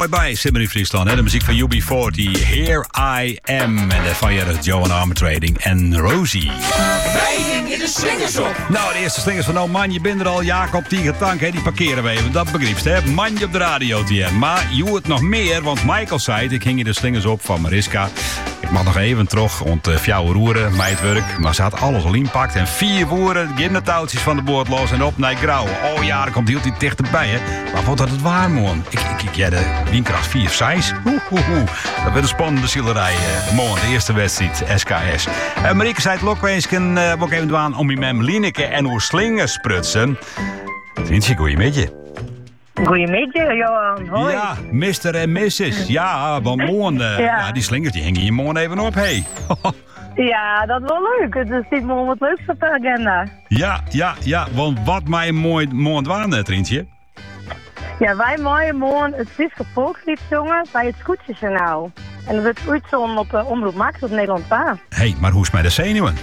Bye Simmer in Friesland. Hè? De muziek van UB40. Here I Am. En daarvan je Johan Armatrading en Rosie. Wij hingen de slingers op. Nou, de eerste slingers van man, je bent er al. Jacob Tiegertank, hè? Die parkeren we even. Dat begreepst, hè? Manje op de radio, TM. Maar je hoort nog meer, want Michael zei het. Ik hing hier de slingers op van Mariska. Ik mag nog even terug, want fjouwe roeren, meidwerk. Maar ze had alles al inpakt. En 4 woorden, de touwtjes van de boord los en op naar Grauw. Oh ja, dan komt heel die dichterbij, hè. Maar wat dat het waar, man. Ik ja, de windkracht 4 of 6. Dat werd een spannende zielerij. Morgen, de eerste wedstrijd, SKS. Marieke zei het ook eens, ook even doen om je met Lineke en hoe slingers sprutsen. Vriendje, goeiemiddag. Goedemiddag, Johan. Hoi. Ja, Mr. en Mrs. Ja, want morgen, ja, die slingers die hingen hier morgen even op, hey. Ja, dat is wel leuk. Het is morgen wat leuks op de agenda. Ja, want wat mij mooi waan, Trientje. Ja, wij mooien morgen het Friese volkslied zongen bij het Scootjesjournaal. En dat wordt uitzonden op Omroep Max op Nederland 2. Hé, maar hoe is mij de zenuwen?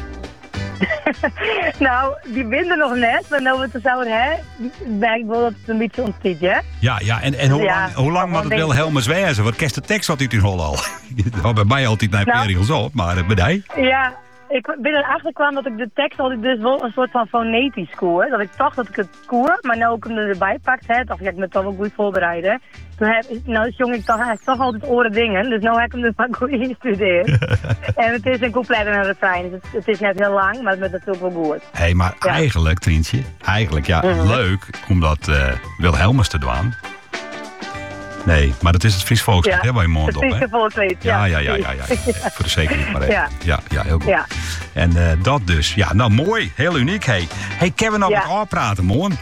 Nou, die winnen nog net, maar nou we het zouden hebben, merk ik wel dat het een beetje ontziet, hè? Ja, en hoe lang moet het wel helemaal zwijzen? Wat kerst de tekst had u toen al? Dat bij mij altijd naar perigels op, maar bij mij? Ja, ik ben erachter kwam dat ik de tekst altijd dus wel een soort van fonetisch koor. Dat ik dacht dat ik het koor, maar nu ik hem erbij pakte, dacht ik me toch wel goed voorbereiden. Toen zong ik toch eigenlijk toch altijd oren dingen, dus nu heb ik hem dus maar goed ingestudeerd. En het is een couplet en een refrein, dus het is net heel lang, maar het is natuurlijk wel goed. Hé, maar eigenlijk, Trientje, leuk om dat Wilhelmus te doen. Nee, maar dat is het Fries volkslied, hè, waar je mond op, hè? Het Friese volkslied, ja. Voor de zekerheid maar even. Ja, heel goed. Ja. En dat dus. Ja, nou mooi. Heel uniek, hé. Hey, kunnen we nog wat afpraten, morgen?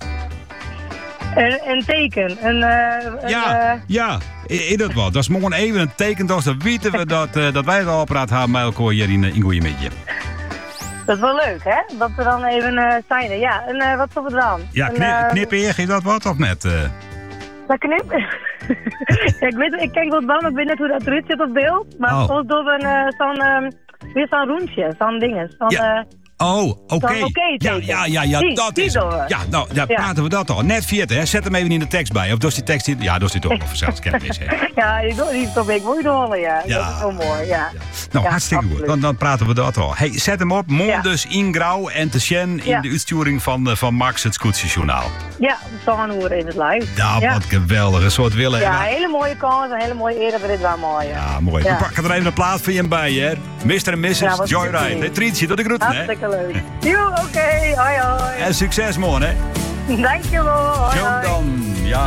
Een teken. Ja, is dat wat? Dat is morgen even een teken, dus dan weten we dat wij het afpraat hebben met elkaar hier in Goeiemiddag. Dat is wel leuk, hè? Dat we dan even zijn. Ja, en wat zullen we dan? Ja, knippen, is dat wat of net? Dat knippen? Ik kijk wel dan, ik weet net hoe dat eruit zit op beeld. Maar volgens door weer zo'n roentje, zo'n dinges. Oké. Ja, dat is. Ja, nou, daar praten we dat al. Net 40, hè? Zet hem even in de tekst bij. Of doet die tekst in? Ja, doet die toch nog vanzelfskennis, hè? Ja, die toch ik mooi doorhalen, ja. Dat is wel mooi, ja. Nou, hartstikke goed. Dan praten we dat al. Hey, zet hem op. Morgen dus in Grauw en te Sjen in de uitsturing van Max, het Scootjesjournaal. Ja, zo'n uur in het live. Ja, wat geweldig. Een soort willen. Ja, hele mooie kans, een hele mooie eer, dat dit wel mooi. Ja, mooi. We pakken er even een plaat voor je bij, hè? Mr. en Mrs. Joyride. Hey, Trientje, tot de groeten, hè? Hartstikke leuk. Oké. Hoi. En succes morgen, hè? Dankjewel. Hoi. Dan, ja.